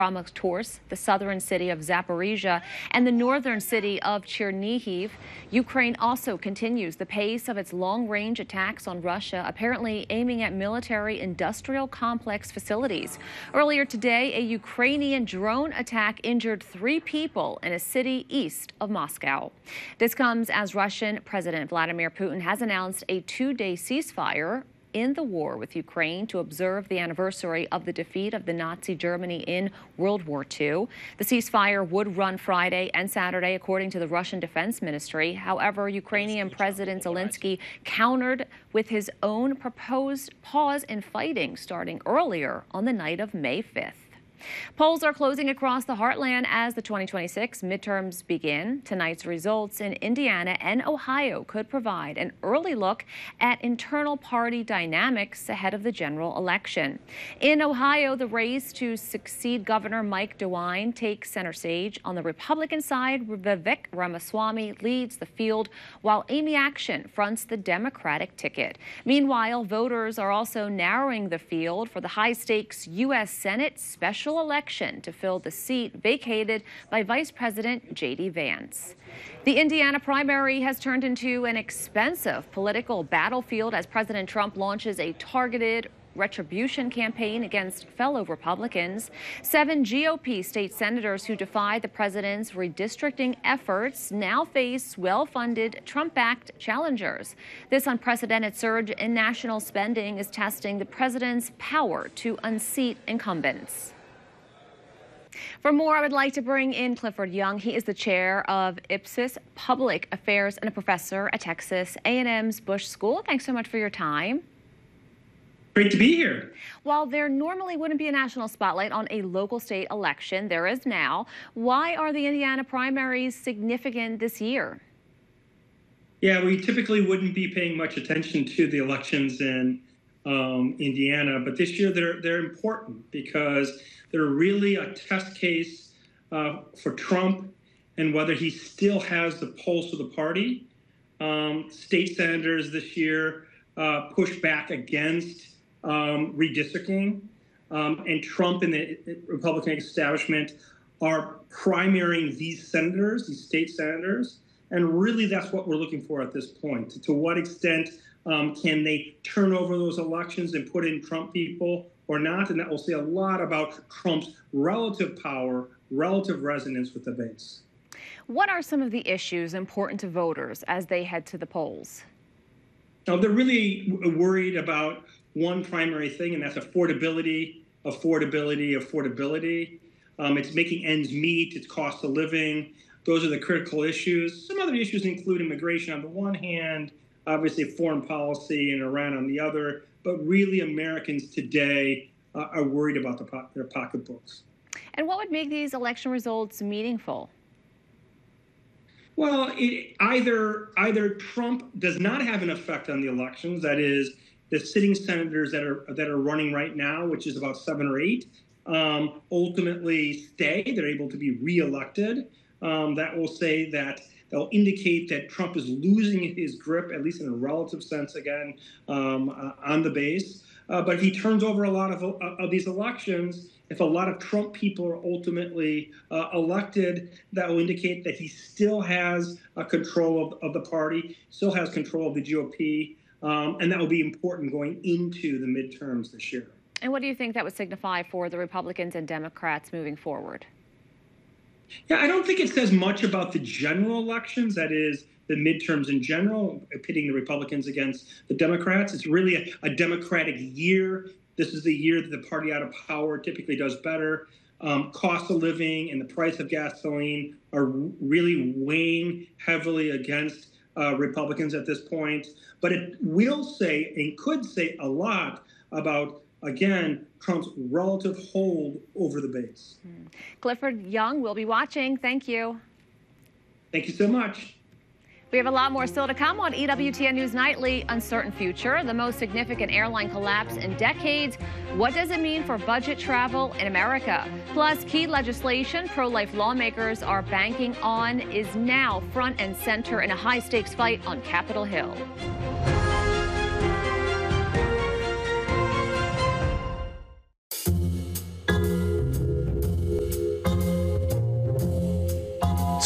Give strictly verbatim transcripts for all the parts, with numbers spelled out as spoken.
Kramatorsk, the southern city of Zaporizhia, and the northern city of Chernihiv. Ukraine also continues the pace of its long-range attacks on Russia, apparently aiming at military-industrial complex facilities. Earlier today, a Ukrainian drone attack injured three people in a city east of Moscow. This comes as Russian President Vladimir Putin has announced a two-day ceasefire in the war with Ukraine to observe the anniversary of the defeat of the Nazi Germany in World War Two. The ceasefire would run Friday and Saturday, according to the Russian Defense Ministry. However, Ukrainian President Zelensky countered with his own proposed pause in fighting starting earlier on the night of May fifth. Polls are closing across the heartland as the twenty twenty-six midterms begin. Tonight's results in Indiana and Ohio could provide an early look at internal party dynamics ahead of the general election. In Ohio, the race to succeed Governor Mike DeWine takes center stage. On the Republican side, Vivek Ramaswamy leads the field, while Amy Action fronts the Democratic ticket. Meanwhile, voters are also narrowing the field for the high-stakes U S Senate special election to fill the seat vacated by Vice President J D Vance. The Indiana primary has turned into an expensive political battlefield as President Trump launches a targeted retribution campaign against fellow Republicans. Seven G O P state senators who defied the president's redistricting efforts now face well-funded Trump-backed challengers. This unprecedented surge in national spending is testing the president's power to unseat incumbents. For more, I would like to bring in Clifford Young. He is the chair of Ipsos Public Affairs and a professor at Texas A and M's Bush School. Thanks so much for your time. Great to be here. While there normally wouldn't be a national spotlight on a local state election, there is now. Why are the Indiana primaries significant this year? Yeah, we typically wouldn't be paying much attention to the elections in um, Indiana, but this year they're they're important because they're really a test case uh, for Trump and whether he still has the pulse of the party. Um, state senators this year uh, pushed back against um, redistricting, um, and Trump and the Republican establishment are primarying these senators, these state senators, and really that's what we're looking for at this point. To what extent um, can they turn over those elections and put in Trump people or not? And that will say a lot about Trump's relative power, relative resonance with the base. What are some of the issues important to voters as they head to the polls? Now, they're really worried about one primary thing, and that's affordability, affordability, affordability. Um, it's making ends meet, it's cost of living. Those are the critical issues. Some other issues include immigration on the one hand, obviously foreign policy and Iran on the other, but really Americans today uh, are worried about the po their pocketbooks. And what would make these election results meaningful? Well, it, either either Trump does not have an effect on the elections, that is, the sitting senators that are that are running right now, which is about seven or eight, um, ultimately stay. They're able to be reelected. Um, that will say that they'll indicate that Trump is losing his grip, at least in a relative sense, again, um, uh, on the base. Uh, but if he turns over a lot of, uh, of these elections, if a lot of Trump people are ultimately uh, elected, that will indicate that he still has uh, control of, of the party, still has control of the G O P, um, and that will be important going into the midterms this year. And what do you think that would signify for the Republicans and Democrats moving forward? Yeah, I don't think it says much about the general elections, that is, the midterms in general, pitting the Republicans against the Democrats. It's really a, a Democratic year. This is the year that the party out of power typically does better. Um, cost of living and the price of gasoline are really weighing heavily against uh, Republicans at this point. But it will say and could say a lot about, again, Trump's relative hold over the base. Hmm. Clifford Young, we'll be watching. Thank you. Thank you so much. We have a lot more still to come on E W T N News Nightly. Uncertain future, the most significant airline collapse in decades. What does it mean for budget travel in America? Plus, key legislation pro-life lawmakers are banking on is now front and center in a high-stakes fight on Capitol Hill.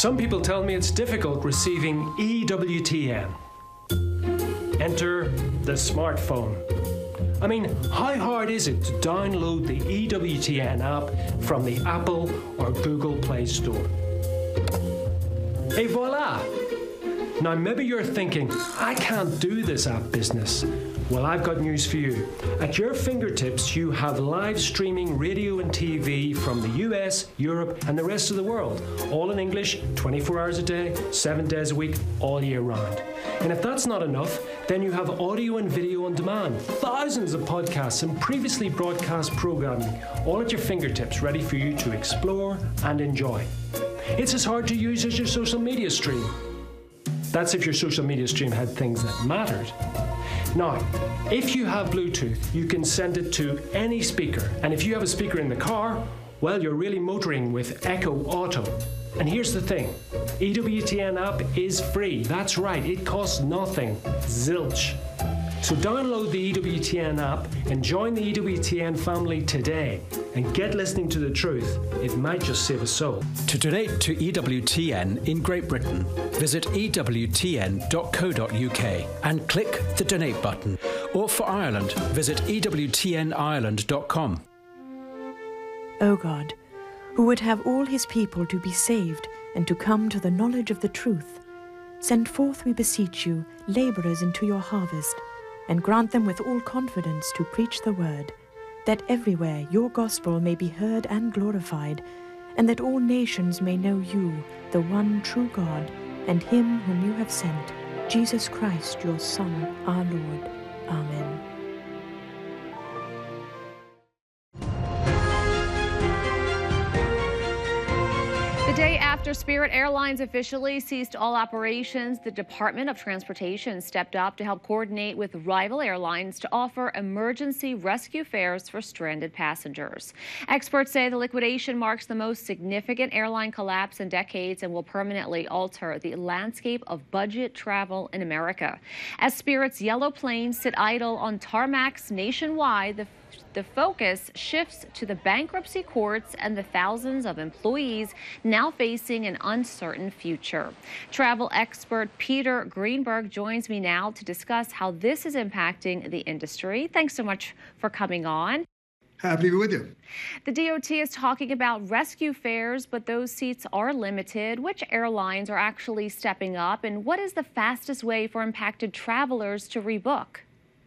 Some people tell me it's difficult receiving E W T N. Enter the smartphone. I mean, how hard is it to download the E W T N app from the Apple or Google Play Store? Et voila! Now, maybe you're thinking, I can't do this app business. Well, I've got news for you. At your fingertips, you have live streaming radio and T V from the U S, Europe, and the rest of the world, all in English, twenty-four hours a day, seven days a week, all year round. And if that's not enough, then you have audio and video on demand, thousands of podcasts and previously broadcast programming, all at your fingertips, ready for you to explore and enjoy. It's as hard to use as your social media stream. That's if your social media stream had things that mattered. Now, if you have Bluetooth, you can send it to any speaker. And if you have a speaker in the car, well, you're really motoring with Echo Auto. And here's the thing, E W T N app is free. That's right, it costs nothing. Zilch. So download the E W T N app and join the E W T N family today. And get listening to the truth. It might just save a soul. To donate to E W T N in Great Britain, visit e w t n dot co dot u k and click the donate button. Or for Ireland, visit e w t n ireland dot com. O God, who would have all his people to be saved and to come to the knowledge of the truth, send forth, we beseech you, labourers into your harvest, and grant them with all confidence to preach the word, that everywhere your gospel may be heard and glorified, and that all nations may know you, the one true God, and him whom you have sent, Jesus Christ, your Son, our Lord. Amen. The day after Spirit Airlines officially ceased all operations, the Department of Transportation stepped up to help coordinate with rival airlines to offer emergency rescue fares for stranded passengers. Experts say the liquidation marks the most significant airline collapse in decades and will permanently alter the landscape of budget travel in America. As Spirit's yellow planes sit idle on tarmacs nationwide, the The focus shifts to the bankruptcy courts and the thousands of employees now facing an uncertain future. Travel expert Peter Greenberg joins me now to discuss how this is impacting the industry. Thanks so much for coming on. Happy to be with you. The D O T is talking about rescue fares, but those seats are limited. Which airlines are actually stepping up, and what is the fastest way for impacted travelers to rebook?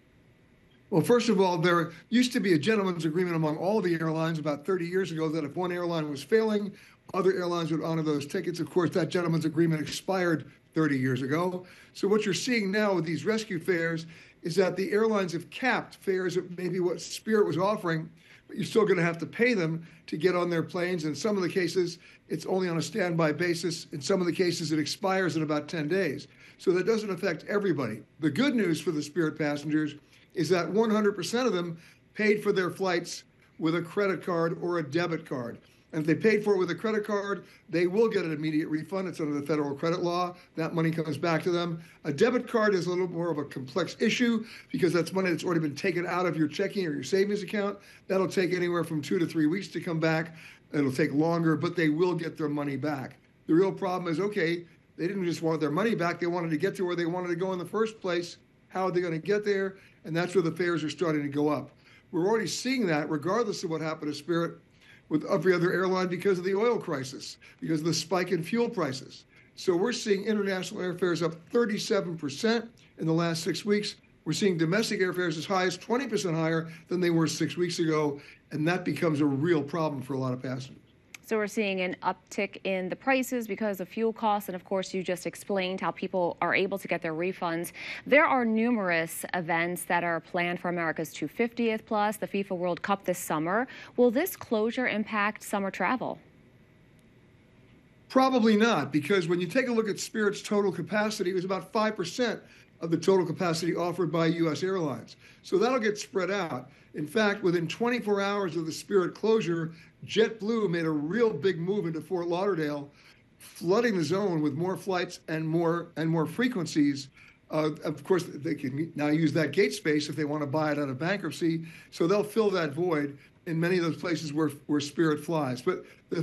Well, first of all, there used to be a gentleman's agreement among all the airlines about thirty years ago that if one airline was failing, other airlines would honor those tickets. Of course, that gentleman's agreement expired thirty years ago. So what you're seeing now with these rescue fares is that the airlines have capped fares at maybe what Spirit was offering, but you're still going to have to pay them to get on their planes. In some of the cases, it's only on a standby basis. In some of the cases, it expires in about ten days. So that doesn't affect everybody. The good news for the Spirit passengers is that one hundred percent of them paid for their flights with a credit card or a debit card. And if they paid for it with a credit card, they will get an immediate refund. It's under the federal credit law. That money comes back to them. A debit card is a little more of a complex issue because that's money that's already been taken out of your checking or your savings account. That'll take anywhere from two to three weeks to come back. It'll take longer, but they will get their money back. The real problem is, okay, they didn't just want their money back. They wanted to get to where they wanted to go in the first place. How are they going to get there? And that's where the fares are starting to go up. We're already seeing that regardless of what happened to Spirit with every other airline because of the oil crisis, because of the spike in fuel prices. So we're seeing international airfares up thirty-seven percent in the last six weeks. We're seeing domestic airfares as high as twenty percent higher than they were six weeks ago. And that becomes a real problem for a lot of passengers. So we're seeing an uptick in the prices because of fuel costs. And of course, you just explained how people are able to get their refunds. There are numerous events that are planned for America's two hundred fiftieth plus, the FIFA World Cup this summer. Will this closure impact summer travel? Probably not, because when you take a look at Spirit's total capacity, it was about five percent of the total capacity offered by U S airlines. So that'll get spread out. In fact, within twenty-four hours of the Spirit closure, JetBlue made a real big move into Fort Lauderdale, flooding the zone with more flights and more and more frequencies. Uh, of course, they can now use that gate space if they want to buy it out of bankruptcy. So they'll fill that void in many of those places where, where Spirit flies. But the